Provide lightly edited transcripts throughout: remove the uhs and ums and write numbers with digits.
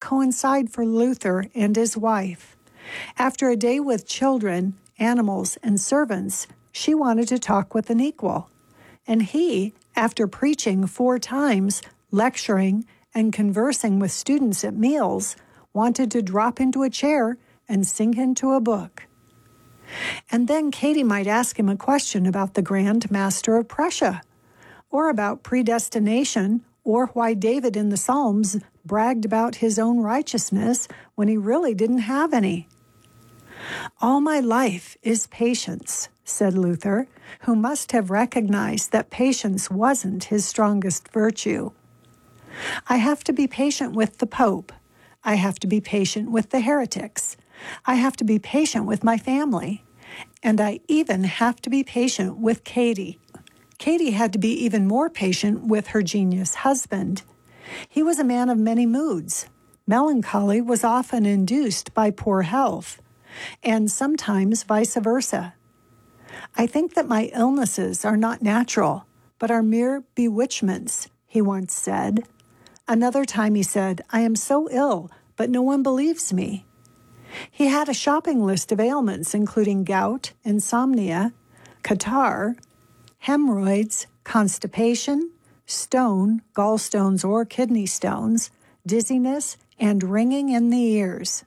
coincide for Luther and his wife. After a day with children, animals, and servants, she wanted to talk with an equal. And he, after preaching 4 times, lecturing, and conversing with students at meals, wanted to drop into a chair and sink into a book. And then Katie might ask him a question about the Grand Master of Prussia, or about predestination, or why David in the Psalms bragged about his own righteousness when he really didn't have any. "All my life is patience," said Luther, who must have recognized that patience wasn't his strongest virtue. "I have to be patient with the Pope. I have to be patient with the heretics. I have to be patient with my family. And I even have to be patient with Katie." Katie had to be even more patient with her genius husband. He was a man of many moods. Melancholy was often induced by poor health, and sometimes vice versa. "I think that my illnesses are not natural, but are mere bewitchments," he once said. Another time he said, "I am so ill, but no one believes me." He had a shopping list of ailments, including gout, insomnia, catarrh, hemorrhoids, constipation, stone, gallstones or kidney stones, dizziness, and ringing in the ears.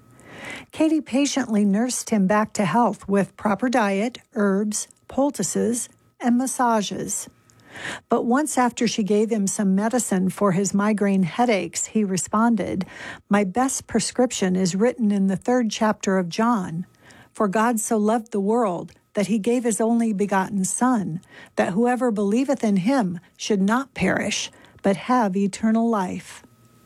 Katie patiently nursed him back to health with proper diet, herbs, poultices, and massages. But once after she gave him some medicine for his migraine headaches, he responded, "My best prescription is written in the 3rd chapter of John. For God so loved the world that he gave his only begotten Son, that whoever believeth in him should not perish, but have eternal life."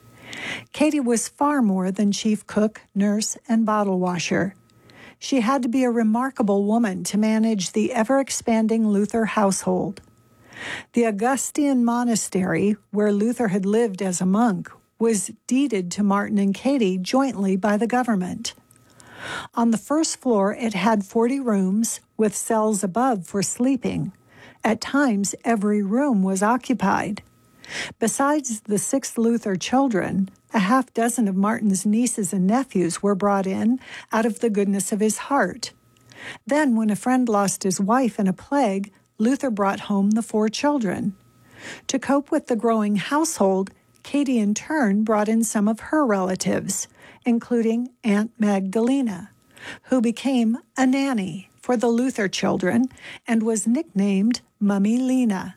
Katie was far more than chief cook, nurse, and bottle washer. She had to be a remarkable woman to manage the ever-expanding Luther household. The Augustine monastery, where Luther had lived as a monk, was deeded to Martin and Katie jointly by the government. On the first floor, it had 40 rooms, with cells above for sleeping. At times, every room was occupied. Besides the 6 Luther children, a half-dozen of Martin's nieces and nephews were brought in out of the goodness of his heart. Then, when a friend lost his wife in a plague, Luther brought home the 4 children. To cope with the growing household, Katie in turn brought in some of her relatives, including Aunt Magdalena, who became a nanny for the Luther children and was nicknamed Mummy Lena.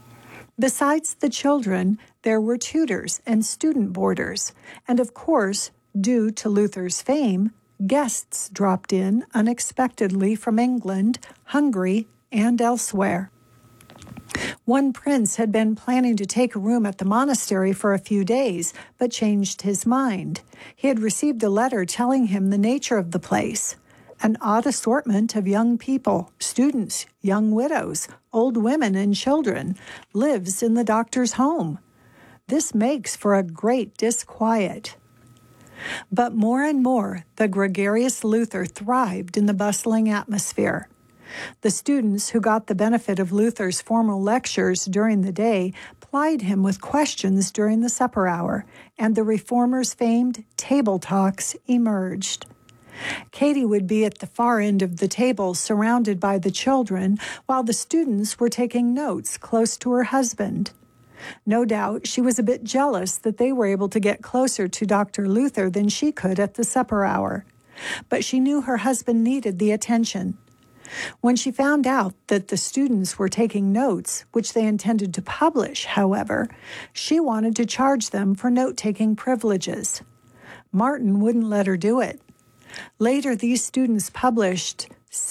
Besides the children, there were tutors and student boarders, and of course, due to Luther's fame, guests dropped in unexpectedly from England, Hungary, and elsewhere. One prince had been planning to take a room at the monastery for a few days, but changed his mind. He had received a letter telling him the nature of the place. An odd assortment of young people, students, young widows, old women, and children, lives in the doctor's home. This makes for a great disquiet. But more and more, the gregarious Luther thrived in the bustling atmosphere. The students who got the benefit of Luther's formal lectures during the day plied him with questions during the supper hour, and the reformer's famed table talks emerged. Katie would be at the far end of the table surrounded by the children, while the students were taking notes close to her husband. No doubt she was a bit jealous that they were able to get closer to Dr. Luther than she could at the supper hour, but she knew her husband needed the attention. When she found out that the students were taking notes, which they intended to publish, however, she wanted to charge them for note-taking privileges. Martin wouldn't let her do it. Later, these students published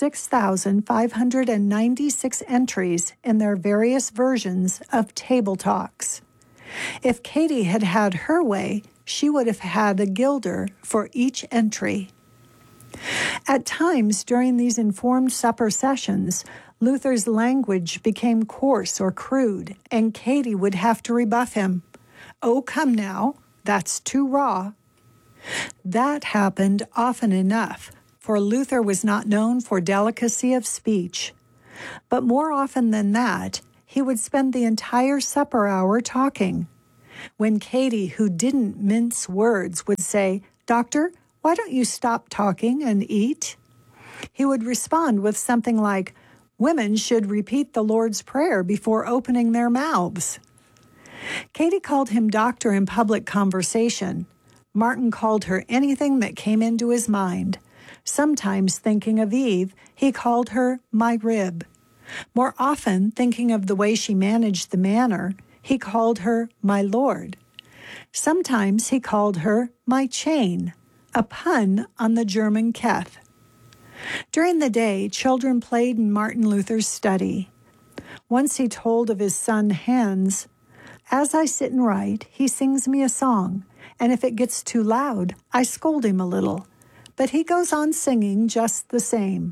6,596 entries in their various versions of Table Talks. If Katie had had her way, she would have had a guilder for each entry. At times during these informed supper sessions, Luther's language became coarse or crude, and Katie would have to rebuff him. "Oh, come now, that's too raw." That happened often enough, for Luther was not known for delicacy of speech. But more often than that, he would spend the entire supper hour talking. When Katie, who didn't mince words, would say, "Doctor, why don't you stop talking and eat?" he would respond with something like, "Women should repeat the Lord's Prayer before opening their mouths." Katie called him doctor in public conversation. Martin called her anything that came into his mind. Sometimes, thinking of Eve, he called her my rib. More often, thinking of the way she managed the manor, he called her my lord. Sometimes he called her my chain, a pun on the German Keth. During the day, children played in Martin Luther's study. Once he told of his son Hans, "As I sit and write, he sings me a song, and if it gets too loud, I scold him a little. But he goes on singing just the same."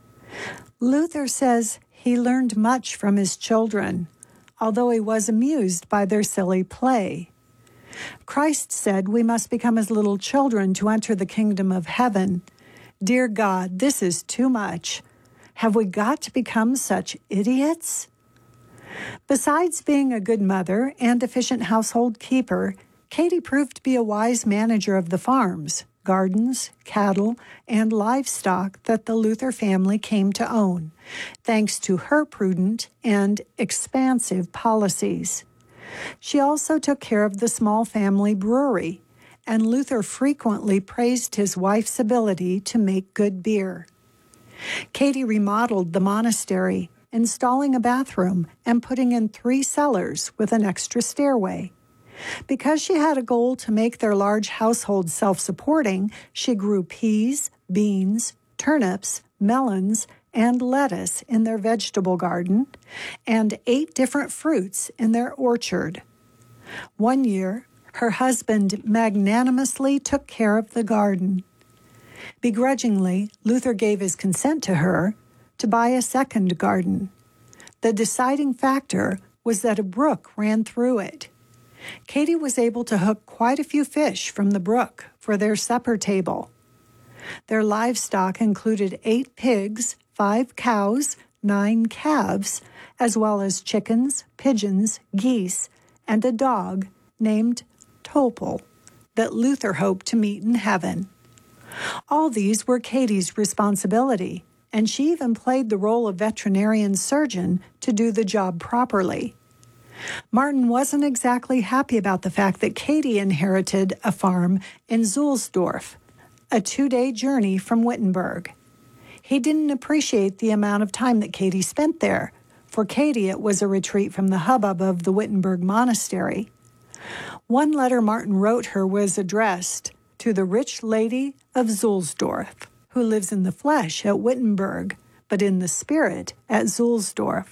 Luther says he learned much from his children, although he was amused by their silly play. Christ said we must become as little children to enter the kingdom of heaven. Dear God, this is too much. Have we got to become such idiots? Besides being a good mother and efficient household keeper, Katie proved to be a wise manager of the farms, gardens, cattle, and livestock that the Luther family came to own, thanks to her prudent and expansive policies. She also took care of the small family brewery, and Luther frequently praised his wife's ability to make good beer. Katie remodeled the monastery, installing a bathroom and putting in 3 cellars with an extra stairway. Because she had a goal to make their large household self-supporting, she grew peas, beans, turnips, melons, and lettuce in their vegetable garden, and 8 different fruits in their orchard. One year, her husband magnanimously took care of the garden. Begrudgingly, Luther gave his consent to her to buy a second garden. The deciding factor was that a brook ran through it. Katie was able to hook quite a few fish from the brook for their supper table. Their livestock included 8 pigs, 5 cows, 9 calves, as well as chickens, pigeons, geese, and a dog named Topol that Luther hoped to meet in heaven. All these were Katie's responsibility, and she even played the role of veterinarian surgeon to do the job properly. Martin wasn't exactly happy about the fact that Katie inherited a farm in Zulsdorf, a 2-day journey from Wittenberg. He didn't appreciate the amount of time that Katie spent there. For Katie, it was a retreat from the hubbub of the Wittenberg monastery. One letter Martin wrote her was addressed to the rich lady of Zulsdorf, who lives in the flesh at Wittenberg, but in the spirit at Zulsdorf.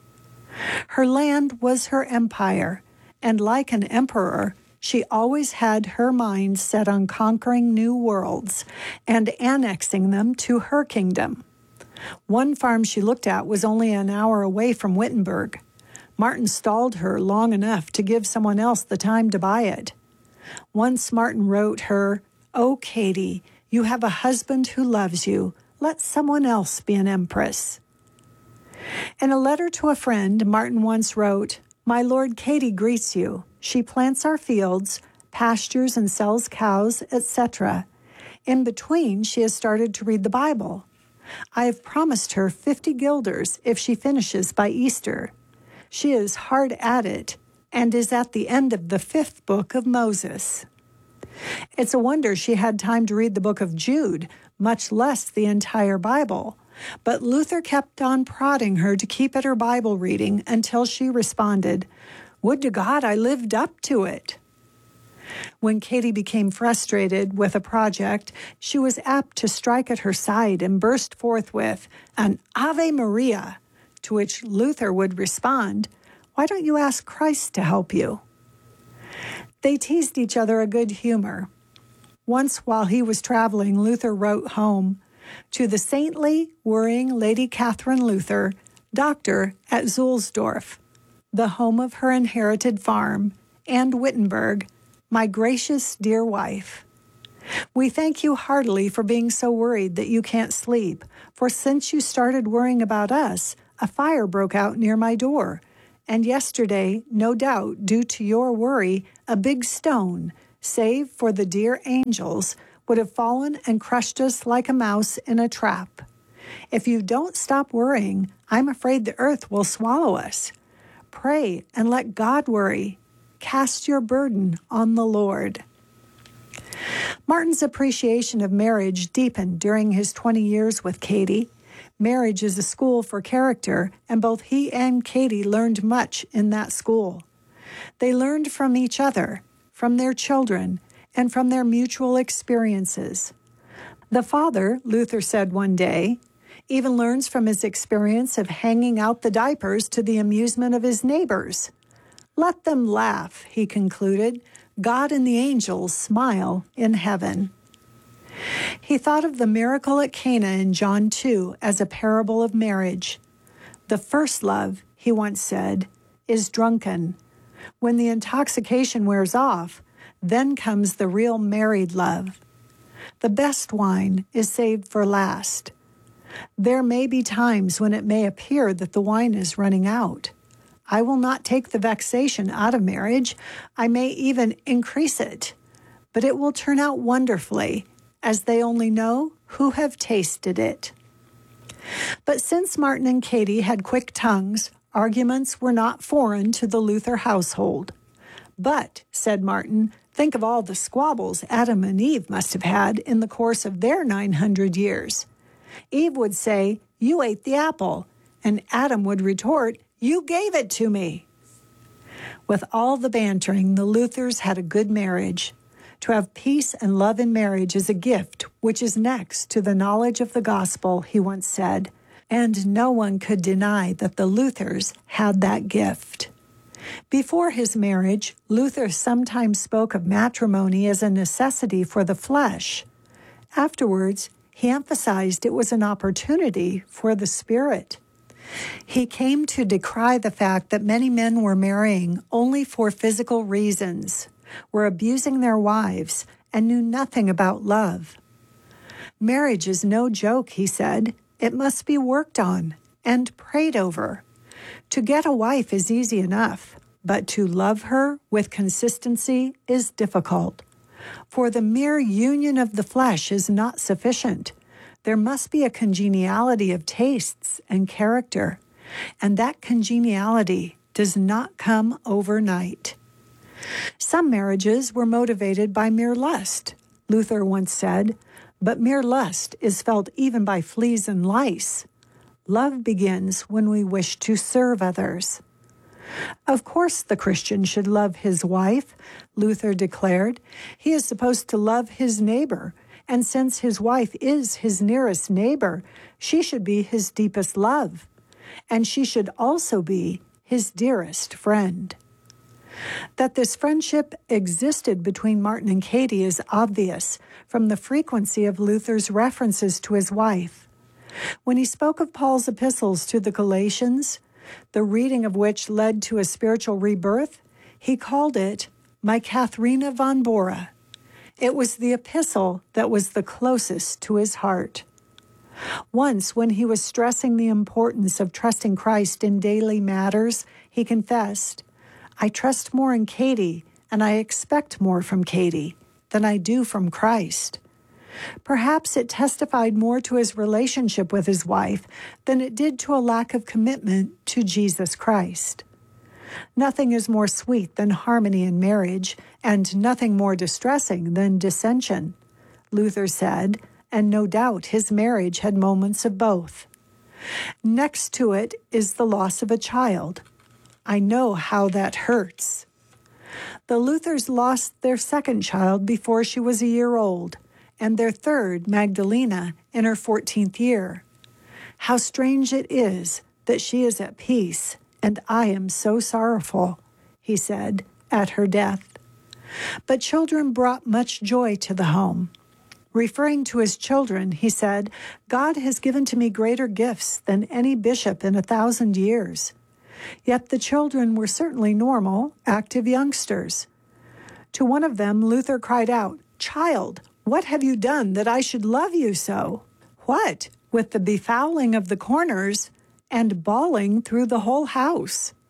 Her land was her empire, and like an emperor, she always had her mind set on conquering new worlds and annexing them to her kingdom. One farm she looked at was only an hour away from Wittenberg. Martin stalled her long enough to give someone else the time to buy it. Once Martin wrote her, "Oh, Katie, you have a husband who loves you. Let someone else be an empress." In a letter to a friend, Martin once wrote, "My Lord Katie greets you. She plants our fields, pastures and sells cows, etc. In between, she has started to read the Bible. I have promised her 50 guilders if she finishes by Easter. She is hard at it and is at the end of the 5th book of Moses." It's a wonder she had time to read the book of Jude, much less the entire Bible. But Luther kept on prodding her to keep at her Bible reading until she responded, "Would to God I lived up to it." When Katie became frustrated with a project, she was apt to strike at her side and burst forth with an Ave Maria, to which Luther would respond, "Why don't you ask Christ to help you?" They teased each other a good humor. Once while he was traveling, Luther wrote home, "To the saintly, worrying Lady Catherine Luther, doctor at Zulsdorf, the home of her inherited farm, and Wittenberg, my gracious dear wife. We thank you heartily for being so worried that you can't sleep, for since you started worrying about us, a fire broke out near my door, And yesterday, no doubt, due to your worry, a big stone, save for the dear angels, would have fallen and crushed us like a mouse in a trap. If you don't stop worrying, I'm afraid the earth will swallow us. Pray and let God worry. Cast your burden on the Lord. Martin's appreciation of marriage deepened during his 20 years with Katie. Marriage is a school for character, and both he and Katie learned much in that school. They learned from each other, from their children, and from their mutual experiences. The father, Luther said one day, even learns from his experience of hanging out the diapers to the amusement of his neighbors. Let them laugh, he concluded. God and the angels smile in heaven. He thought of the miracle at Cana in John 2 as a parable of marriage. The first love, he once said, is drunken. When the intoxication wears off, then comes the real married love. The best wine is saved for last. There may be times when it may appear that the wine is running out. I will not take the vexation out of marriage. I may even increase it. But it will turn out wonderfully, as they only know who have tasted it. But since Martin and Katie had quick tongues, arguments were not foreign to the Luther household. But, said Martin, think of all the squabbles Adam and Eve must have had in the course of their 900 years. Eve would say, "You ate the apple," and Adam would retort, "You gave it to me." With all the bantering, the Luthers had a good marriage. To have peace and love in marriage is a gift which is next to the knowledge of the gospel, he once said, and no one could deny that the Luthers had that gift. Before his marriage, Luther sometimes spoke of matrimony as a necessity for the flesh. Afterwards, he emphasized it was an opportunity for the spirit. He came to decry the fact that many men were marrying only for physical reasons, were abusing their wives, and knew nothing about love. Marriage is no joke, he said. It must be worked on and prayed over. To get a wife is easy enough, but to love her with consistency is difficult. For the mere union of the flesh is not sufficient. There must be a congeniality of tastes and character, and that congeniality does not come overnight. Some marriages were motivated by mere lust, Luther once said, but mere lust is felt even by fleas and lice. Love begins when we wish to serve others. Of course the Christian should love his wife, Luther declared. He is supposed to love his neighbor, and since his wife is his nearest neighbor, she should be his deepest love, and she should also be his dearest friend. That this friendship existed between Martin and Katie is obvious from the frequency of Luther's references to his wife. When he spoke of Paul's epistles to the Galatians, the reading of which led to a spiritual rebirth, he called it my Katharina von Bora. It was the epistle that was the closest to his heart. Once, when he was stressing the importance of trusting Christ in daily matters, he confessed, "I trust more in Katie, and I expect more from Katie than I do from Christ." Perhaps it testified more to his relationship with his wife than it did to a lack of commitment to Jesus Christ. Nothing is more sweet than harmony in marriage, and nothing more distressing than dissension, Luther said, and no doubt his marriage had moments of both. Next to it is the loss of a child. I know how that hurts. The Luthers lost their second child before she was a year old, and their third, Magdalena, in her 14th year. How strange it is that she is at peace, and I am so sorrowful, he said, at her death. But children brought much joy to the home. Referring to his children, he said, "God has given to me greater gifts than any bishop in 1,000 years." Yet the children were certainly normal, active youngsters. To one of them, Luther cried out, "Child, what have you done that I should love you so?" "What? With the befouling of the corners and bawling through the whole house."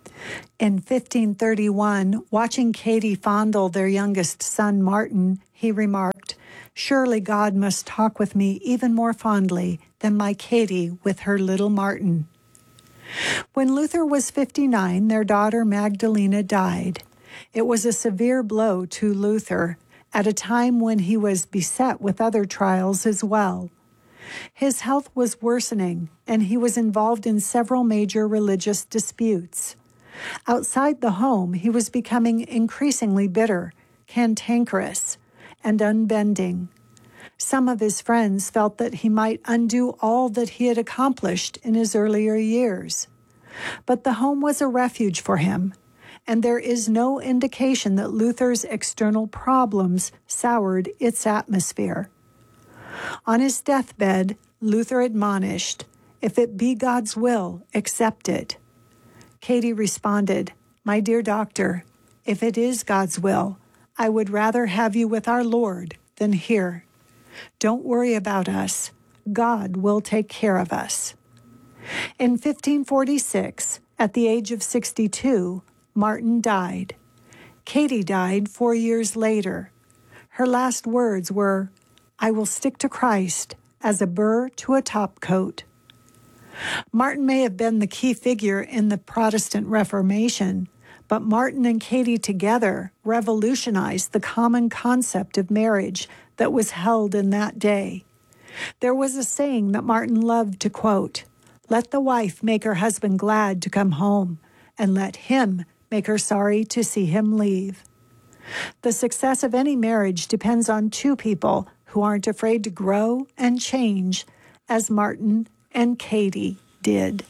In 1531, watching Katie fondle their youngest son, Martin, he remarked, "Surely God must talk with me even more fondly than my Katie with her little Martin." When Luther was 59, their daughter Magdalena died. It was a severe blow to Luther at a time when he was beset with other trials as well. His health was worsening, and he was involved in several major religious disputes. Outside the home, he was becoming increasingly bitter, cantankerous, and unbending. Some of his friends felt that he might undo all that he had accomplished in his earlier years. But the home was a refuge for him, and there is no indication that Luther's external problems soured its atmosphere. On his deathbed, Luther admonished, "If it be God's will, accept it." Katie responded, "My dear doctor, if it is God's will, I would rather have you with our Lord than here. Don't worry about us. God will take care of us." In 1546, at the age of 62, Martin died. Katie died 4 years later. Her last words were, "I will stick to Christ as a burr to a topcoat." Martin may have been the key figure in the Protestant Reformation, but Martin and Katie together revolutionized the common concept of marriage that was held in that day. There was a saying that Martin loved to quote, "Let the wife make her husband glad to come home, and let him make her sorry to see him leave." The success of any marriage depends on two people who aren't afraid to grow and change, as Martin and Katie did.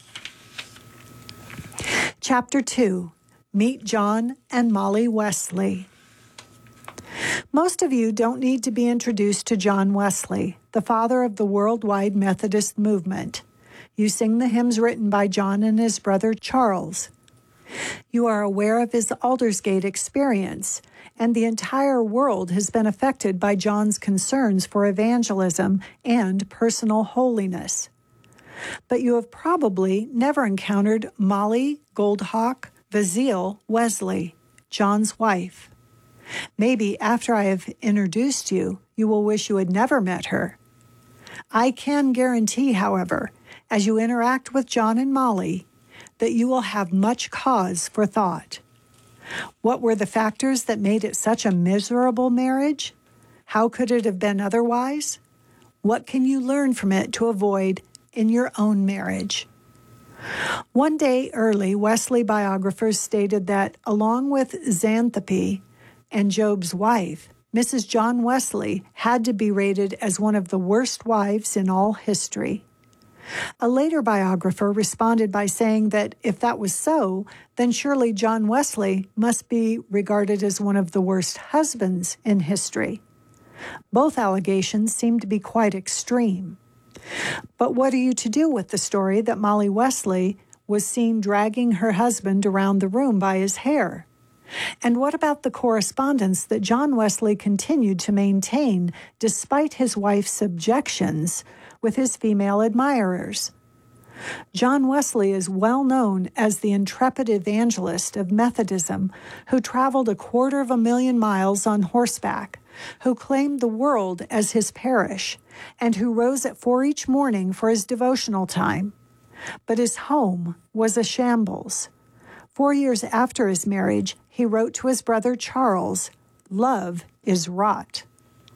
Chapter 2. Meet John and Molly Wesley. Most of you don't need to be introduced to John Wesley, the father of the worldwide Methodist movement. You sing the hymns written by John and his brother Charles. You are aware of his Aldersgate experience, and the entire world has been affected by John's concerns for evangelism and personal holiness. But you have probably never encountered Molly Goldhawk Vasile Wesley, John's wife. Maybe after I have introduced you, you will wish you had never met her. I can guarantee, however, as you interact with John and Molly, that you will have much cause for thought. What were the factors that made it such a miserable marriage? How could it have been otherwise? What can you learn from it to avoid in your own marriage? One day early, Wesley biographers stated that, along with Xanthopy and Job's wife, Mrs. John Wesley had to be rated as one of the worst wives in all history. A later biographer responded by saying that if that was so, then surely John Wesley must be regarded as one of the worst husbands in history. Both allegations seem to be quite extreme. But what are you to do with the story that Molly Wesley was seen dragging her husband around the room by his hair? And what about the correspondence that John Wesley continued to maintain despite his wife's objections with his female admirers? John Wesley is well known as the intrepid evangelist of Methodism who traveled 250,000 miles on horseback, who claimed the world as his parish, and who rose at 4 each morning for his devotional time. But his home was a shambles. 4 years after his marriage, he wrote to his brother Charles, "Love is rot."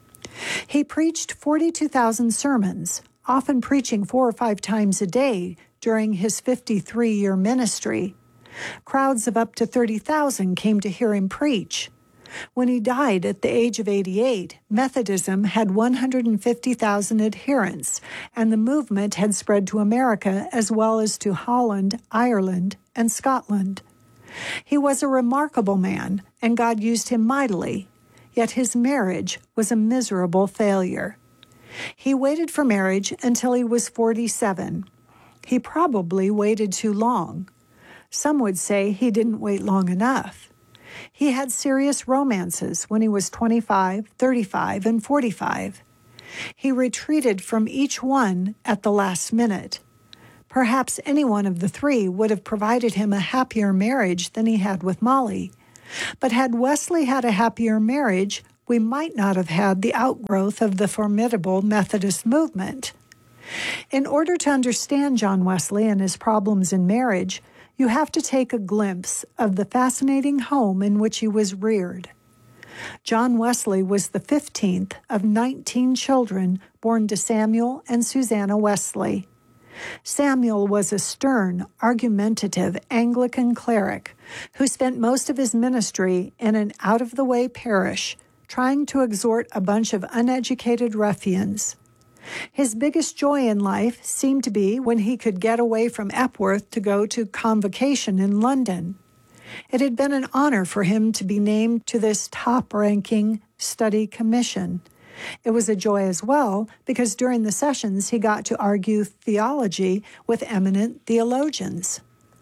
He preached 42,000 sermons, often preaching 4 or 5 times a day during his 53-year ministry. Crowds of up to 30,000 came to hear him preach. When he died at the age of 88, Methodism had 150,000 adherents, and the movement had spread to America as well as to Holland, Ireland, and Scotland. He was a remarkable man, and God used him mightily, yet his marriage was a miserable failure. He waited for marriage until he was 47. He probably waited too long. Some would say he didn't wait long enough. He had serious romances when he was 25, 35, and 45. He retreated from each one at the last minute. Perhaps any one of the three would have provided him a happier marriage than he had with Molly. But had Wesley had a happier marriage, we might not have had the outgrowth of the formidable Methodist movement. In order to understand John Wesley and his problems in marriage, you have to take a glimpse of the fascinating home in which he was reared. John Wesley was the 15th of 19 children born to Samuel and Susanna Wesley. Samuel was a stern, argumentative Anglican cleric who spent most of his ministry in an out-of-the-way parish, trying to exhort a bunch of uneducated ruffians. His biggest joy in life seemed to be when he could get away from Epworth to go to convocation in London. It had been an honor for him to be named to this top-ranking study commission. It was a joy as well because during the sessions he got to argue theology with eminent theologians.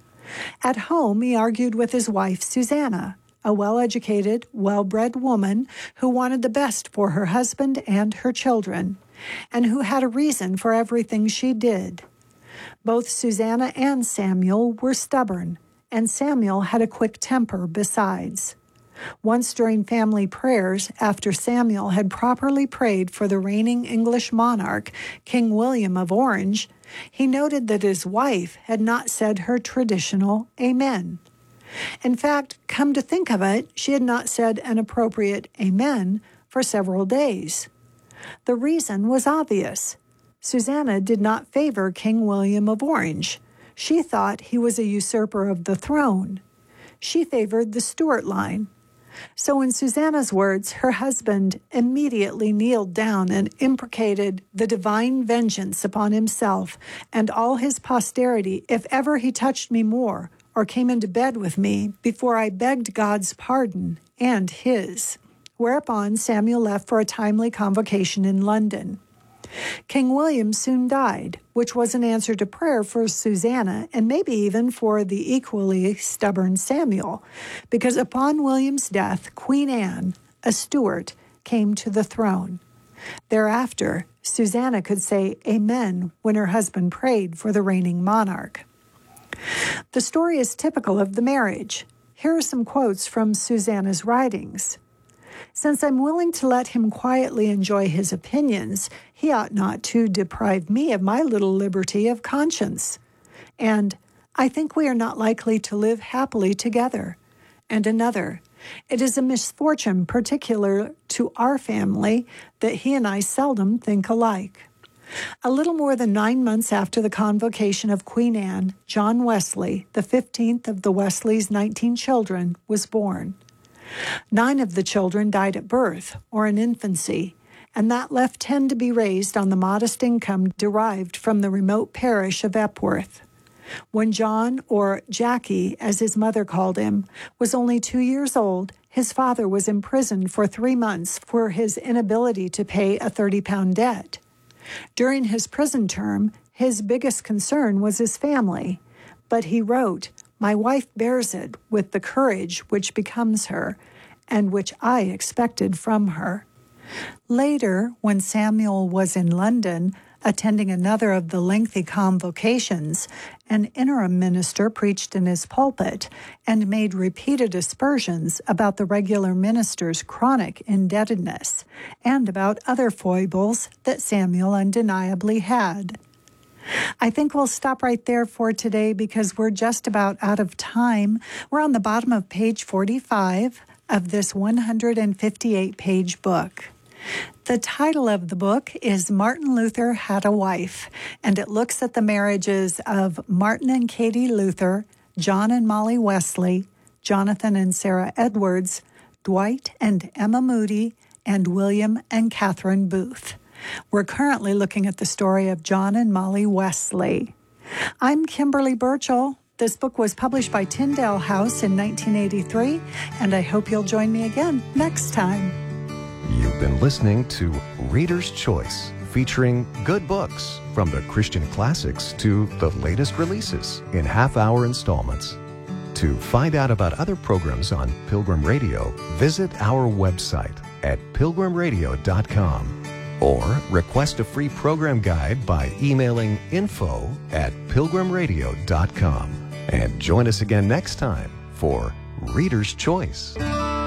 At home, he argued with his wife, Susanna, a well-educated, well-bred woman who wanted the best for her husband and her children, and who had a reason for everything she did. Both Susanna and Samuel were stubborn, and Samuel had a quick temper besides. Once during family prayers, after Samuel had properly prayed for the reigning English monarch, King William of Orange, he noted that his wife had not said her traditional Amen. In fact, come to think of it, she had not said an appropriate Amen for several days. The reason was obvious. Susanna did not favor King William of Orange. She thought he was a usurper of the throne. She favored the Stuart line. So in Susanna's words, her husband immediately kneeled down and imprecated the divine vengeance upon himself and all his posterity if ever he touched me more or came into bed with me before I begged God's pardon and his. Whereupon Samuel left for a timely convocation in London. King William soon died, which was an answer to prayer for Susanna and maybe even for the equally stubborn Samuel, because upon William's death, Queen Anne, a Stuart, came to the throne. Thereafter, Susanna could say Amen when her husband prayed for the reigning monarch. The story is typical of the marriage. Here are some quotes from Susanna's writings. Since I'm willing to let him quietly enjoy his opinions, he ought not to deprive me of my little liberty of conscience. And I think we are not likely to live happily together. And another, it is a misfortune particular to our family that he and I seldom think alike. A little more than 9 months after the convocation of Queen Anne, John Wesley, the 15th of the Wesleys' 19 children, was born. 9 of the children died at birth or in infancy, and that left 10 to be raised on the modest income derived from the remote parish of Epworth. When John, or Jackie, as his mother called him, was only 2 years old, his father was imprisoned for 3 months for his inability to pay a 30-pound debt. During his prison term, his biggest concern was his family, but he wrote, "My wife bears it with the courage which becomes her, and which I expected from her." Later, when Samuel was in London, attending another of the lengthy convocations, an interim minister preached in his pulpit and made repeated aspersions about the regular minister's chronic indebtedness and about other foibles that Samuel undeniably had. I think we'll stop right there for today because we're just about out of time. We're on the bottom of page 45 of this 158-page book. The title of the book is Martin Luther Had a Wife, and it looks at the marriages of Martin and Katie Luther, John and Molly Wesley, Jonathan and Sarah Edwards, Dwight and Emma Moody, and William and Catherine Booth. We're currently looking at the story of John and Molly Wesley. I'm Kimberly Burchell. This book was published by Tyndale House in 1983, and I hope you'll join me again next time. You've been listening to Reader's Choice, featuring good books from the Christian classics to the latest releases in half-hour installments. To find out about other programs on Pilgrim Radio, visit our website at pilgrimradio.com. Or request a free program guide by emailing info@pilgrimradio.com. And join us again next time for Reader's Choice.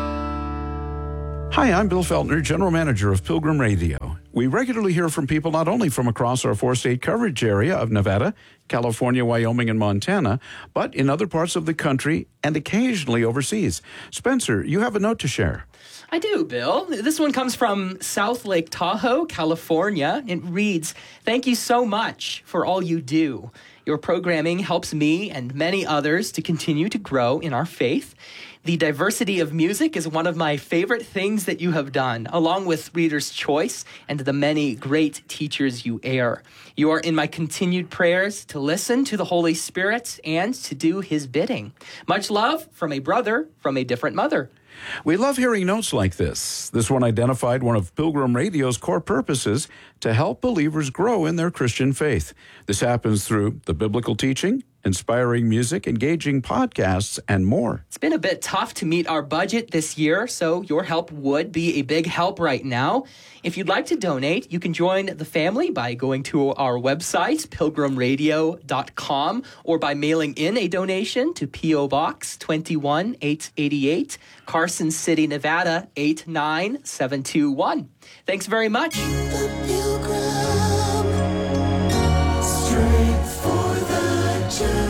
Hi, I'm Bill Feltner, General Manager of Pilgrim Radio. We regularly hear from people not only from across our 4-state coverage area of Nevada, California, Wyoming, and Montana, but in other parts of the country and occasionally overseas. Spencer, you have a note to share. I do, Bill. This one comes from South Lake Tahoe, California. It reads, "Thank you so much for all you do. Your programming helps me and many others to continue to grow in our faith. The diversity of music is one of my favorite things that you have done, along with Reader's Choice and the many great teachers you air. You are in my continued prayers to listen to the Holy Spirit and to do His bidding. Much love from a brother from a different mother." We love hearing notes like this. This one identified one of Pilgrim Radio's core purposes to help believers grow in their Christian faith. This happens through the biblical teaching, inspiring music, engaging podcasts, and more. It's been a bit tough to meet our budget this year, so your help would be a big help right now. If you'd like to donate, you can join the family by going to our website, pilgrimradio.com, or by mailing in a donation to P.O. Box 21888, Carson City, Nevada 89721. Thanks very much. The Pilgrim, strength for the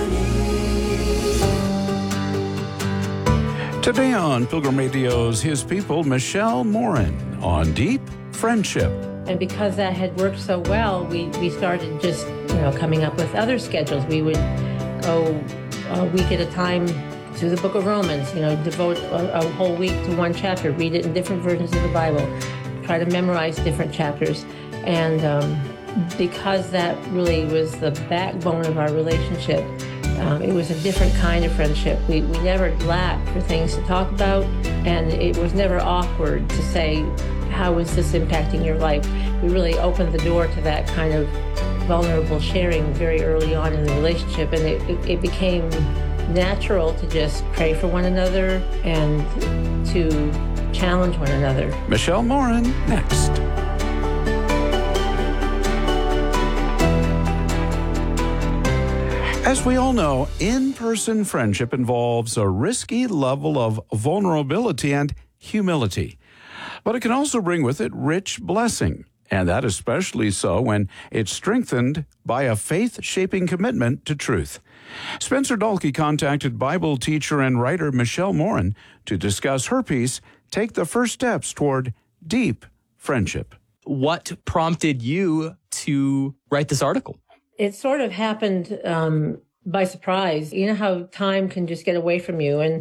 journey. Today on Pilgrim Radio's His People, Michelle Morin on Deep Friendship. And because that had worked so well, we started just, coming up with other schedules. We would go a week at a time to the book of Romans, devote a whole week to one chapter, read it in different versions of the Bible, try to memorize different chapters. And because that really was the backbone of our relationship, it was a different kind of friendship. We never lacked for things to talk about, and it was never awkward to say, how is this impacting your life? We really opened the door to that kind of vulnerable sharing very early on in the relationship, and it became natural to just pray for one another and to challenge one another. Michelle Morin, next. As we all know, in-person friendship involves a risky level of vulnerability and humility. But it can also bring with it rich blessing, and that especially so when it's strengthened by a faith-shaping commitment to truth. Spencer Dalkey contacted Bible teacher and writer Michelle Morin to discuss her piece, Take the First Steps Toward Deep Friendship. What prompted you to write this article? It sort of happened by surprise. You know how time can just get away from you, and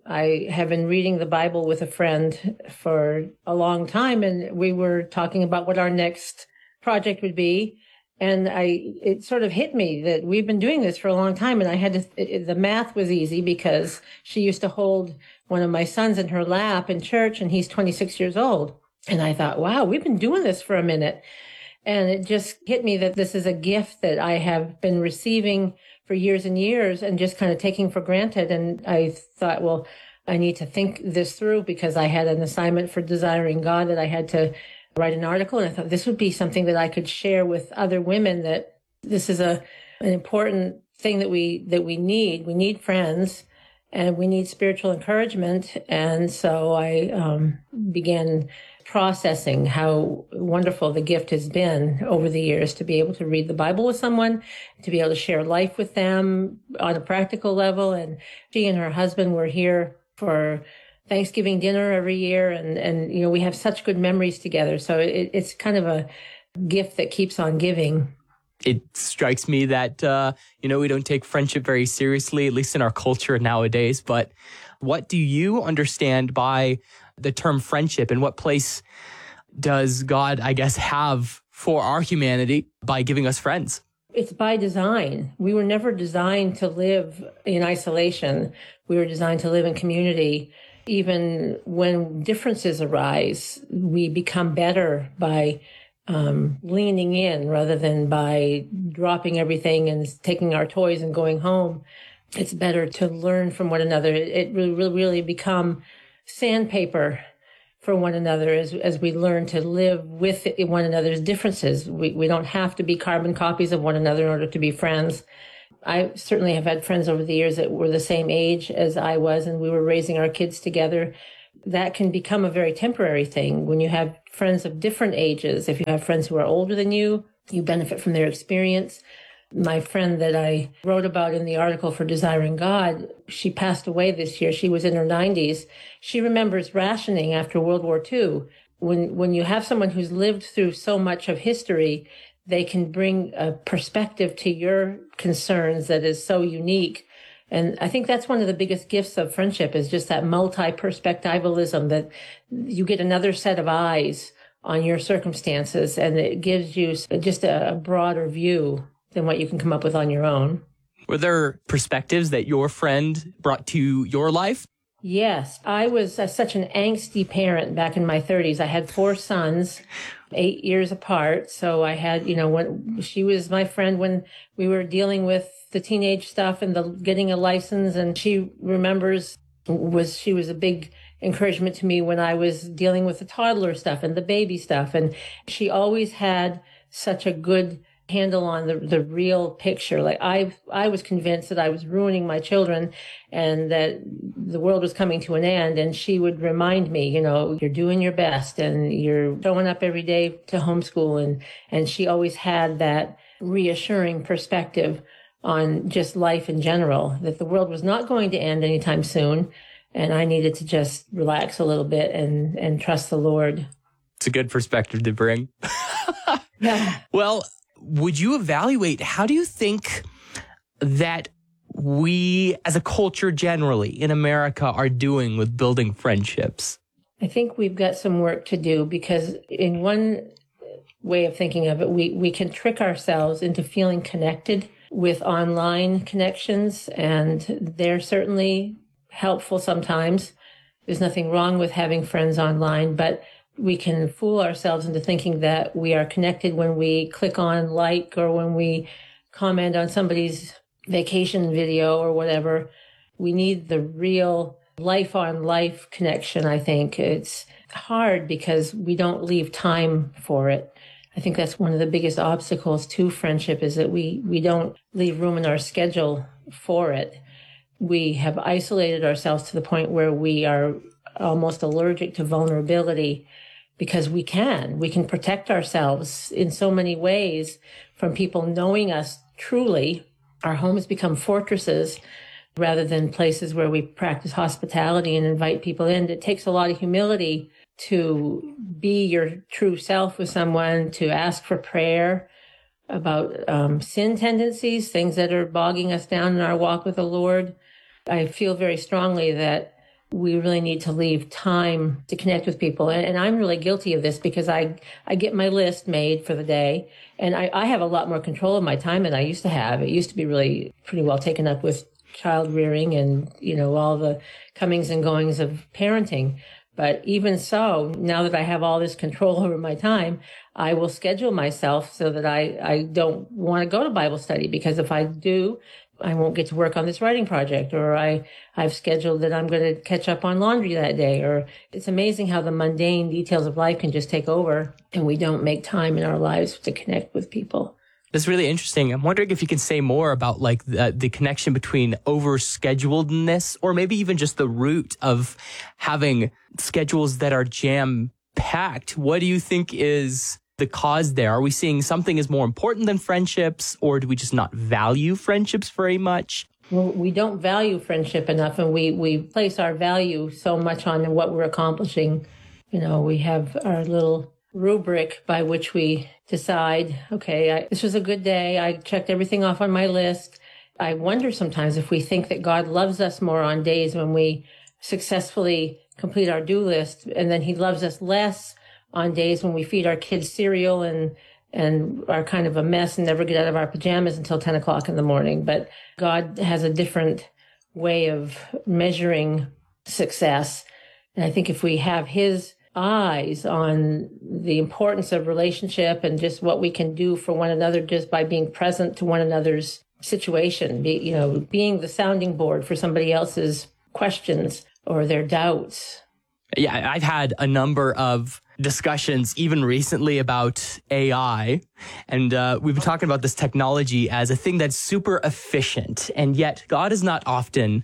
I have been reading the Bible with a friend for a long time, and we were talking about what our next project would be. And it sort of hit me that we've been doing this for a long time. And I had to, the math was easy because she used to hold one of my sons in her lap in church, and he's 26 years old. And I thought, wow, we've been doing this for a minute. And it just hit me that this is a gift that I have been receiving for years and years and just kind of taking for granted. And I thought, well, I need to think this through because I had an assignment for Desiring God that I had to write an article. And I thought this would be something that I could share with other women, that this is an important thing that we need. We need friends and we need spiritual encouragement. And so I began processing how wonderful the gift has been over the years to be able to read the Bible with someone, to be able to share life with them on a practical level. And she and her husband were here for Thanksgiving dinner every year. And we have such good memories together. So it's kind of a gift that keeps on giving. It strikes me that, we don't take friendship very seriously, at least in our culture nowadays. But what do you understand by the term friendship, and what place does God, I guess, have for our humanity by giving us friends? It's by design. We were never designed to live in isolation. We were designed to live in community. Even when differences arise, we become better by leaning in rather than by dropping everything and taking our toys and going home. It's better to learn from one another. It really become sandpaper for one another as we learn to live with one another's differences. We don't have to be carbon copies of one another in order to be friends. I certainly have had friends over the years that were the same age as I was, and we were raising our kids together. That can become a very temporary thing when you have friends of different ages. If you have friends who are older than you benefit from their experience. My friend that I wrote about in the article for Desiring God, she passed away this year. She was in her 90s. She remembers rationing after World War II. When you have someone who's lived through so much of history, they can bring a perspective to your concerns that is so unique. And I think that's one of the biggest gifts of friendship is just that multi-perspectivalism, that you get another set of eyes on your circumstances, and it gives you just a broader view than what you can come up with on your own. Were there perspectives that your friend brought to your life? Yes. I was such an angsty parent back in my 30s. I had 4 sons, 8 years apart. So I had, when she was my friend when we were dealing with the teenage stuff and getting a license. And she remembers she was a big encouragement to me when I was dealing with the toddler stuff and the baby stuff. And she always had such a good handle on the real picture. Like I was convinced that I was ruining my children and that the world was coming to an end. And she would remind me, you're doing your best and you're showing up every day to homeschool. And she always had that reassuring perspective on just life in general, that the world was not going to end anytime soon. And I needed to just relax a little bit and trust the Lord. It's a good perspective to bring. Yeah. Well, would you evaluate, how do you think that we as a culture generally in America are doing with building friendships? I think we've got some work to do because in one way of thinking of it, we can trick ourselves into feeling connected with online connections, and they're certainly helpful sometimes. There's nothing wrong with having friends online, but we can fool ourselves into thinking that we are connected when we click on like or when we comment on somebody's vacation video or whatever. We need the real life on life connection, I think. It's hard because we don't leave time for it. I think that's one of the biggest obstacles to friendship is that we don't leave room in our schedule for it. We have isolated ourselves to the point where we are almost allergic to vulnerability because we can protect ourselves in so many ways from people knowing us truly. Our homes become fortresses rather than places where we practice hospitality and invite people in. It takes a lot of humility to be your true self with someone, to ask for prayer about sin tendencies, things that are bogging us down in our walk with the Lord. I feel very strongly that we really need to leave time to connect with people. And I'm really guilty of this because I get my list made for the day, and I have a lot more control of my time than I used to have. It used to be really pretty well taken up with child rearing and, all the comings and goings of parenting. But even so, now that I have all this control over my time, I will schedule myself so that I don't want to go to Bible study, because if I do, I won't get to work on this writing project, or I've scheduled that I'm going to catch up on laundry that day. Or it's amazing how the mundane details of life can just take over and we don't make time in our lives to connect with people. That's really interesting. I'm wondering if you can say more about like the connection between overscheduledness, or maybe even just the root of having schedules that are jam-packed. What do you think is the cause there? Are we seeing something is more important than friendships, or do we just not value friendships very much? Well, we don't value friendship enough, and we place our value so much on what we're accomplishing. We have our little rubric by which we decide, okay, this was a good day. I checked everything off on my list. I wonder sometimes if we think that God loves us more on days when we successfully complete our do list, and then he loves us less on days when we feed our kids cereal and are kind of a mess and never get out of our pajamas until 10 o'clock in the morning. But God has a different way of measuring success. And I think if we have his eyes on the importance of relationship and just what we can do for one another just by being present to one another's situation, being the sounding board for somebody else's questions or their doubts, Yeah, I've had a number of discussions even recently about AI. And we've been talking about this technology as a thing that's super efficient. And yet God is not often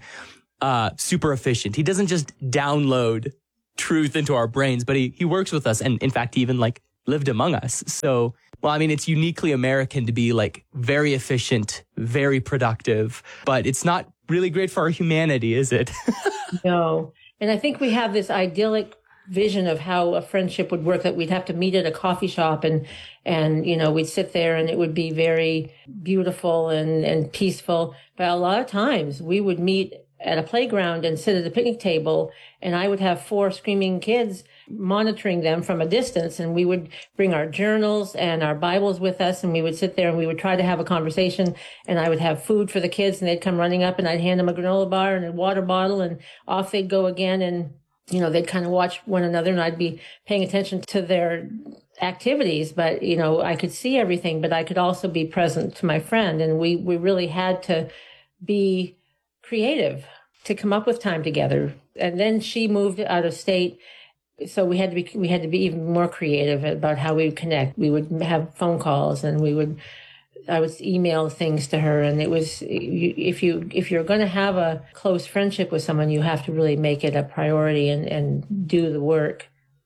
super efficient. He doesn't just download truth into our brains, but he works with us. And in fact, he even like lived among us. So, well, I mean, it's uniquely American to be like very efficient, very productive, but it's not really great for our humanity, is it? No. And I think we have this idyllic vision of how a friendship would work, that we'd have to meet at a coffee shop and we'd sit there and it would be very beautiful and peaceful. But a lot of times we would meet at a playground and sit at a picnic table, and I would have 4 screaming kids monitoring them from a distance, and we would bring our journals and our Bibles with us, and we would sit there and we would try to have a conversation, and I would have food for the kids, and they'd come running up and I'd hand them a granola bar and a water bottle, and off they'd go again, and they'd kind of watch one another, and I'd be paying attention to their activities, but I could see everything, but I could also be present to my friend, and we really had to be creative to come up with time together. And then she moved out of state, so we had to be even more creative about how we would connect. We would have phone calls, and I would email things to her. And it was, if you're going to have a close friendship with someone, you have to really make it a priority and do the work.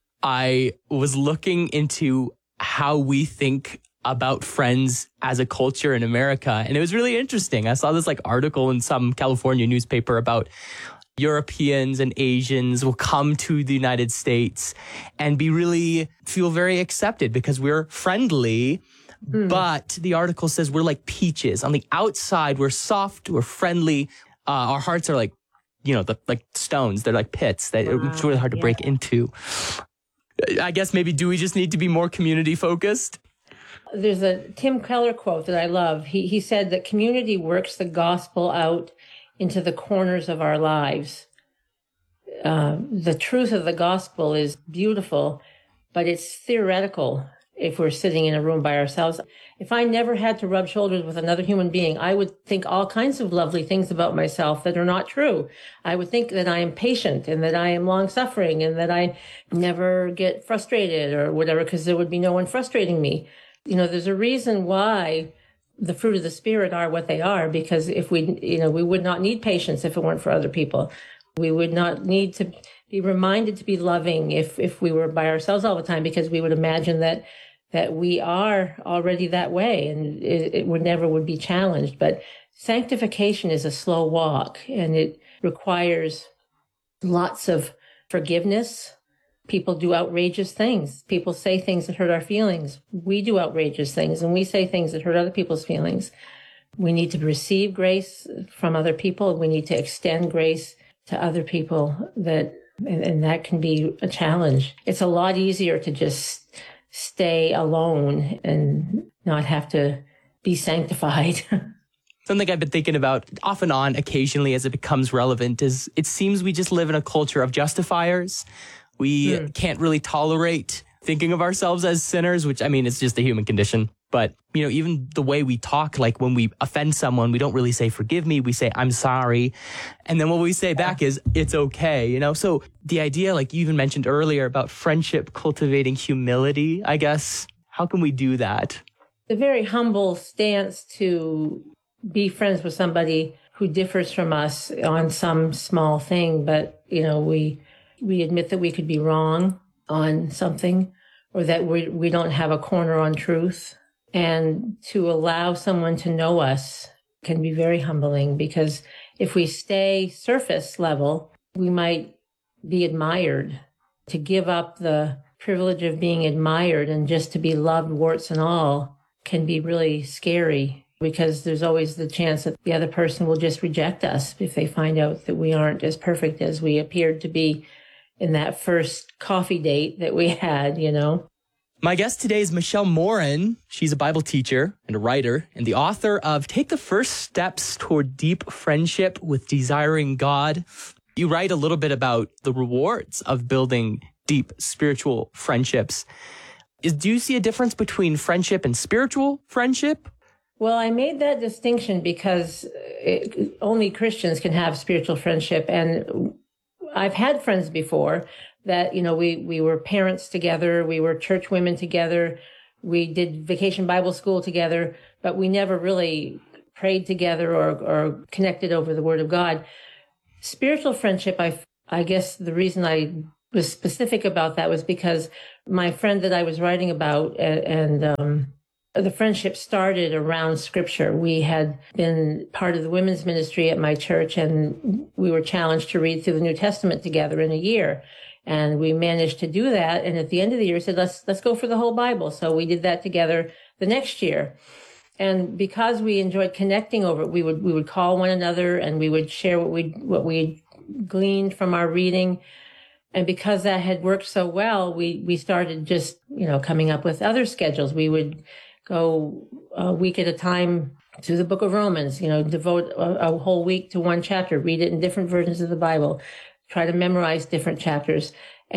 I was looking into how we think about friends as a culture in America, and it was really interesting. I saw this like article in some California newspaper about Europeans and Asians will come to the United States and feel very accepted because we're friendly. But the article says we're like peaches. On the outside, we're soft, we're friendly. Our hearts are like, like stones. They're like pits that it's really hard to break into. I guess maybe do we just need to be more community focused? There's a Tim Keller quote that I love. He said that community works the gospel out into the corners of our lives. The truth of the gospel is beautiful, but it's theoretical if we're sitting in a room by ourselves. If I never had to rub shoulders with another human being, I would think all kinds of lovely things about myself that are not true. I would think that I am patient and that I am long-suffering and that I never get frustrated or whatever, because there would be no one frustrating me. There's a reason why the fruit of the Spirit are what they are, because if we would not need patience if it weren't for other people. We would not need to be reminded to be loving if we were by ourselves all the time, because we would imagine that we are already that way, and it would be challenged. But sanctification is a slow walk, and it requires lots of forgiveness. People do outrageous things. People say things that hurt our feelings. We do outrageous things, and we say things that hurt other people's feelings. We need to receive grace from other people. We need to extend grace to other people, and that can be a challenge. It's a lot easier to just stay alone and not have to be sanctified. Something I've been thinking about off and on occasionally as it becomes relevant is it seems we just live in a culture of justifiers. We can't really tolerate thinking of ourselves as sinners, which, I mean, it's just a human condition. But, even the way we talk, like when we offend someone, we don't really say, forgive me. We say, I'm sorry. And then what we say back is, it's okay, So the idea, like you even mentioned earlier about friendship cultivating humility, I guess, how can we do that? The very humble stance to be friends with somebody who differs from us on some small thing, but, we admit that we could be wrong on something, or that we don't have a corner on truth. And to allow someone to know us can be very humbling, because if we stay surface level, we might be admired. To give up the privilege of being admired and just to be loved, warts and all, can be really scary, because there's always the chance that the other person will just reject us if they find out that we aren't as perfect as we appeared to be in that first coffee date that we had, My guest today is Michelle Morin. She's a Bible teacher and a writer and the author of Take the First Steps Toward Deep Friendship with Desiring God. You write a little bit about the rewards of building deep spiritual friendships. Do you see a difference between friendship and spiritual friendship? Well, I made that distinction because only Christians can have spiritual friendship. And I've had friends before, that, we were parents together, we were church women together, we did vacation Bible school together, but we never really prayed together or connected over the Word of God. Spiritual friendship, I guess the reason I was specific about that was because my friend that I was writing about and the friendship started around Scripture. We had been part of the women's ministry at my church, and we were challenged to read through the New Testament together in a year. And we managed to do that. And at the end of the year, we said, let's go for the whole Bible. So we did that together the next year. And because we enjoyed connecting over it, we would call one another and we would share what we gleaned from our reading. And because that had worked so well, we started just, coming up with other schedules. We would go a week at a time to the book of Romans, devote a whole week to one chapter, read it in different versions of the Bible, try to memorize different chapters.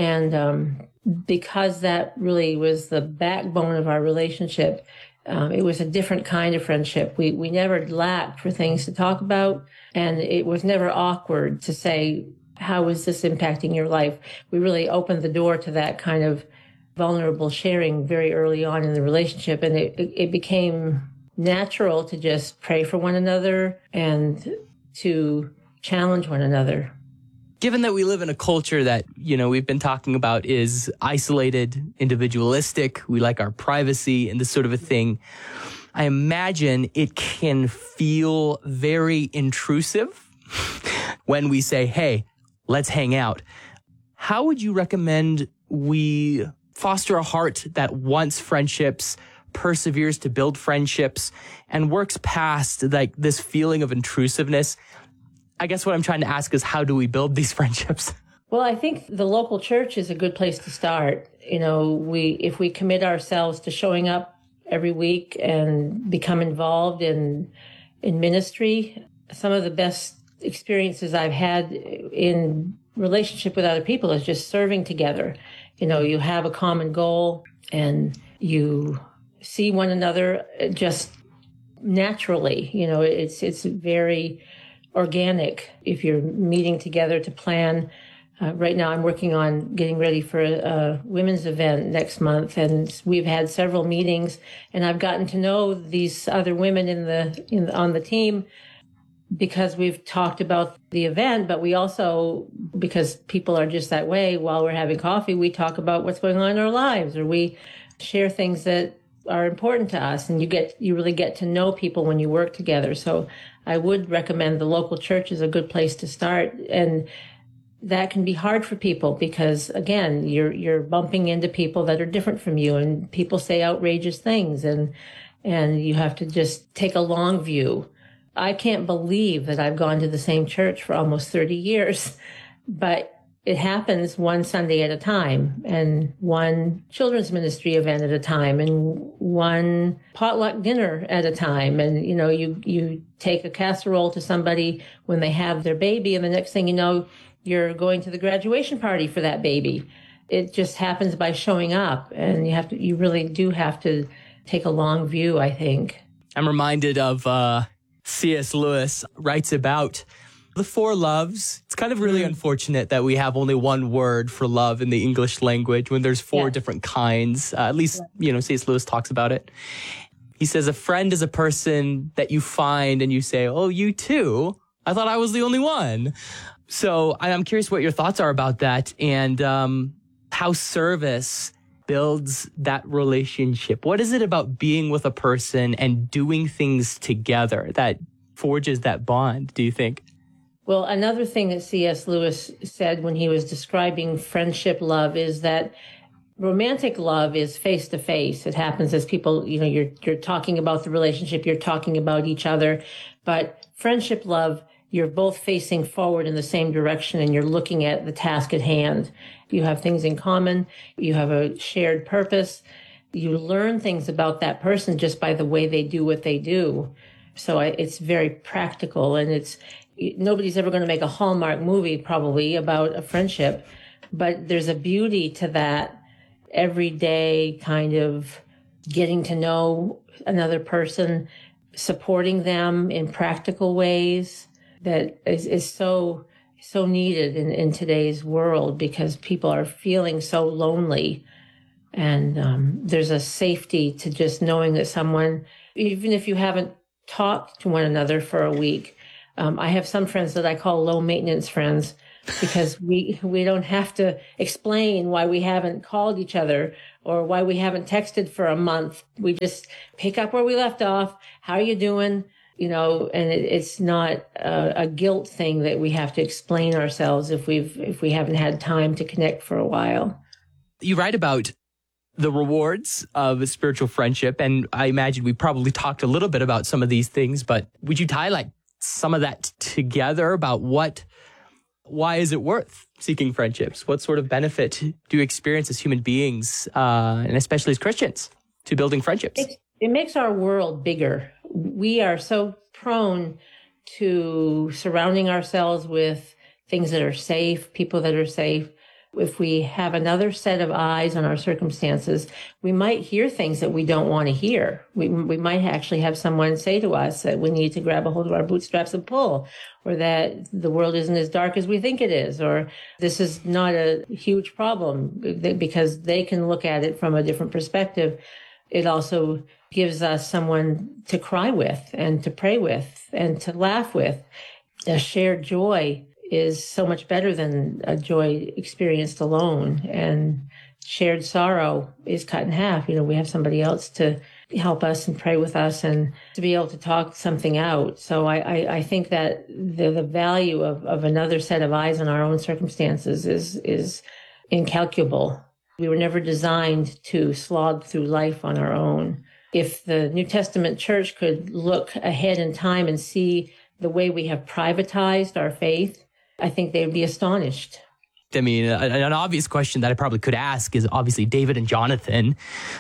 And because that really was the backbone of our relationship, it was a different kind of friendship. We never lacked for things to talk about, and it was never awkward to say, how is this impacting your life? We really opened the door to that kind of vulnerable sharing very early on in the relationship, and it became natural to just pray for one another and to challenge one another. Given that we live in a culture that, we've been talking about is isolated, individualistic, we like our privacy and this sort of a thing, I imagine it can feel very intrusive when we say, hey, let's hang out. How would you recommend we foster a heart that wants friendships, perseveres to build friendships, and works past this feeling of intrusiveness? I guess what I'm trying to ask is, how do we build these friendships? Well, I think the local church is a good place to start. If we commit ourselves to showing up every week and become involved in ministry, some of the best experiences I've had in relationship with other people is just serving together. You have a common goal and you see one another just naturally. It's very organic if you're meeting together to plan. Right now I'm working on getting ready for a women's event next month, and we've had several meetings, and I've gotten to know these other women on the team because we've talked about the event, but we also, because people are just that way, while we're having coffee, we talk about what's going on in our lives, or we share things that are important to us, and you really get to know people when you work together. So I would recommend the local church is a good place to start. And that can be hard for people because, again, you're bumping into people that are different from you, and people say outrageous things, and you have to just take a long view. I can't believe that I've gone to the same church for almost 30 years, but it happens one Sunday at a time, and one children's ministry event at a time, and one potluck dinner at a time. And, you take a casserole to somebody when they have their baby, and the next thing you know, you're going to the graduation party for that baby. It just happens by showing up, and you really do have to take a long view, I think. I'm reminded of C.S. Lewis writes about the four loves. It's kind of really unfortunate that we have only one word for love in the English language when there's four different kinds. At least, C.S. Lewis talks about it. He says a friend is a person that you find and you say, oh, you too? I thought I was the only one. So I'm curious what your thoughts are about that, and how service builds that relationship. What is it about being with a person and doing things together that forges that bond, do you think? Well, another thing that C.S. Lewis said when he was describing friendship love is that romantic love is face to face. It happens as people, you're talking about the relationship, you're talking about each other. But friendship love, you're both facing forward in the same direction and you're looking at the task at hand. You have things in common. You have a shared purpose. You learn things about that person just by the way they do what they do. So it's very practical, and nobody's ever going to make a Hallmark movie probably about a friendship, but there's a beauty to that everyday kind of getting to know another person, supporting them in practical ways that is so so needed in today's world because people are feeling so lonely. And there's a safety to just knowing that someone, even if you haven't talked to one another for a week, I have some friends that I call low maintenance friends because we don't have to explain why we haven't called each other or why we haven't texted for a month. We just pick up where we left off. How are you doing? You know, and it's not a guilt thing that we have to explain ourselves if we haven't had time to connect for a while. You write about the rewards of a spiritual friendship, and I imagine we probably talked a little bit about some of these things, but would you tie like some of that together about why is it worth seeking friendships? What sort of benefit do you experience as human beings, and especially as Christians, to building friendships? It makes our world bigger. We are so prone to surrounding ourselves with things that are safe, people that are safe. If we have another set of eyes on our circumstances, we might hear things that we don't want to hear. We might actually have someone say to us that we need to grab a hold of our bootstraps and pull, or that the world isn't as dark as we think it is, or this is not a huge problem, because they can look at it from a different perspective. It also gives us someone to cry with and to pray with and to laugh with. A shared joy is so much better than a joy experienced alone. And shared sorrow is cut in half. You know, we have somebody else to help us and pray with us and to be able to talk something out. So I think that the value of another set of eyes on our own circumstances is incalculable. We were never designed to slog through life on our own. If the New Testament church could look ahead in time and see the way we have privatized our faith, I think they would be astonished. I mean, an obvious question that I probably could ask is obviously David and Jonathan.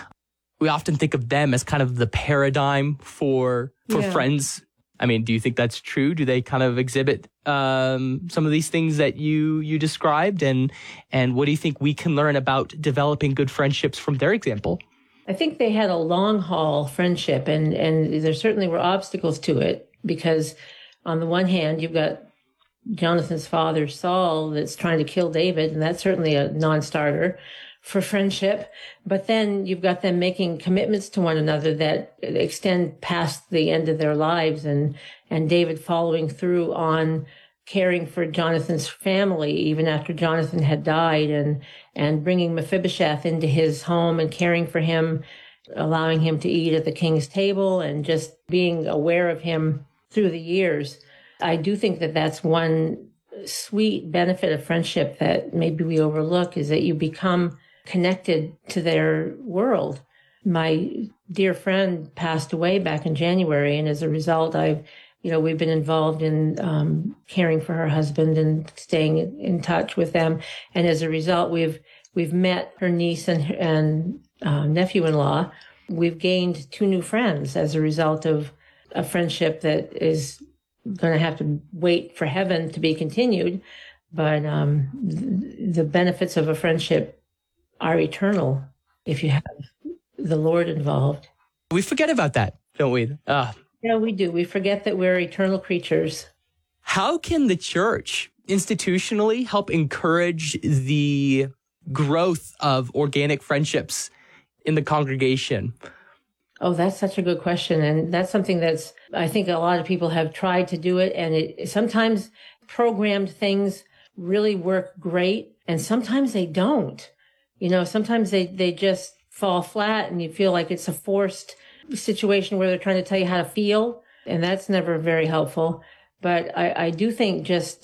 We often think of them as kind of the paradigm for friends. I mean, do you think that's true? Do they kind of exhibit some of these things that you described? And what do you think we can learn about developing good friendships from their example? I think they had a long haul friendship, and there certainly were obstacles to it, because on the one hand, you've got Jonathan's father, Saul, that's trying to kill David, and that's certainly a non-starter for friendship. But then you've got them making commitments to one another that extend past the end of their lives, and David following through on caring for Jonathan's family even after Jonathan had died, and bringing Mephibosheth into his home and caring for him, allowing him to eat at the king's table, and just being aware of him through the years. I do think that that's one sweet benefit of friendship that maybe we overlook, is that you become connected to their world. My dear friend passed away back in January, and as a result, we've been involved in caring for her husband and staying in touch with them. And as a result, we've met her niece and nephew-in-law. We've gained 2 new friends as a result of a friendship that is going to have to wait for heaven to be continued. But the benefits of a friendship are eternal if you have the Lord involved. We forget about that, don't we? Yeah, we do. We forget that we're eternal creatures. How can the church institutionally help encourage the growth of organic friendships in the congregation? Oh, that's such a good question. And that's something that's, I think a lot of people have tried to do it. And sometimes programmed things really work great. And sometimes they don't. You know, sometimes they just fall flat, and you feel like it's a forced situation where they're trying to tell you how to feel. And that's never very helpful. But I do think just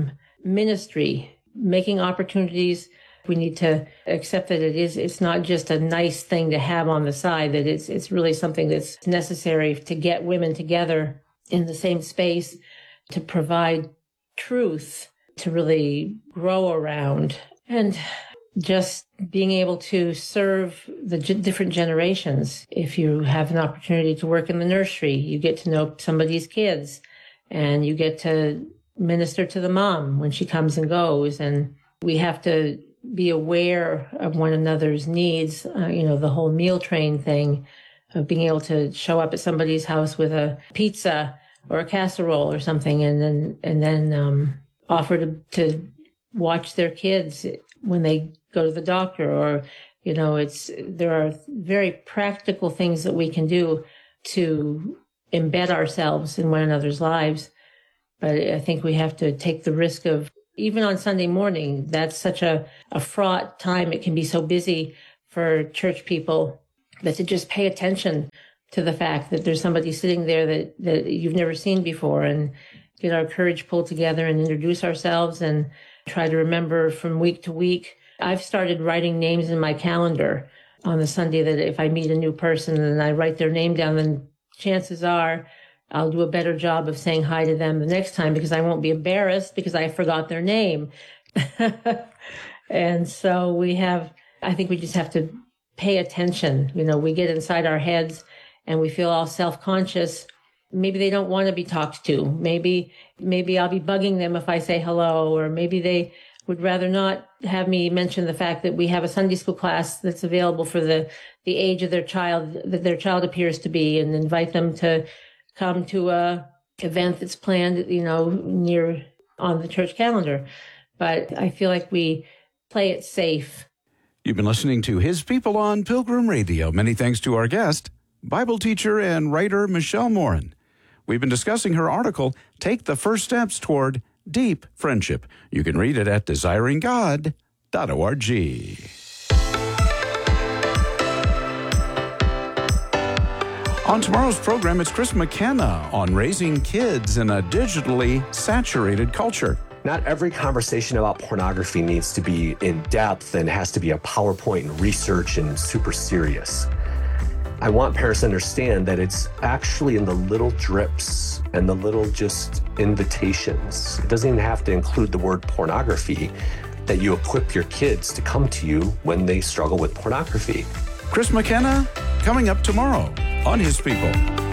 ministry, making opportunities. We need to accept that it's not just a nice thing to have on the side, that it's really something that's necessary to get women together in the same space, to provide truth, to really grow around, and just being able to serve the different generations. If you have an opportunity to work in the nursery, you get to know somebody's kids, and you get to minister to the mom when she comes and goes. And we have to be aware of one another's needs. The whole meal train thing, of being able to show up at somebody's house with a pizza or a casserole or something, and then offer to watch their kids when they go to the doctor, or, there are very practical things that we can do to embed ourselves in one another's lives. But I think we have to take the risk of, even on Sunday morning, that's such a fraught time. It can be so busy for church people, that to just pay attention to the fact that there's somebody sitting there that you've never seen before, and get our courage pulled together and introduce ourselves and try to remember from week to week. I've started writing names in my calendar on the Sunday, that if I meet a new person and I write their name down, then chances are I'll do a better job of saying hi to them the next time, because I won't be embarrassed because I forgot their name. And so I think we just have to pay attention. We get inside our heads and we feel all self-conscious. Maybe they don't want to be talked to. Maybe I'll be bugging them if I say hello, or maybe they would rather not have me mention the fact that we have a Sunday school class that's available for the age of their child, that their child appears to be, and invite them to come to a event that's planned, near on the church calendar. But I feel like we play it safe. You've been listening to His People on Pilgrim Radio. Many thanks to our guest, Bible teacher and writer Michelle Morin. We've been discussing her article, Take the First Steps Toward Deep Friendship. You can read it at desiringgod.org. On tomorrow's program, it's Chris McKenna on raising kids in a digitally saturated culture. Not every conversation about pornography needs to be in depth and has to be a PowerPoint and research and super serious. I want parents to understand that it's actually in the little drips and the little just invitations. It doesn't even have to include the word pornography, that you equip your kids to come to you when they struggle with pornography. Chris McKenna, coming up tomorrow on His People.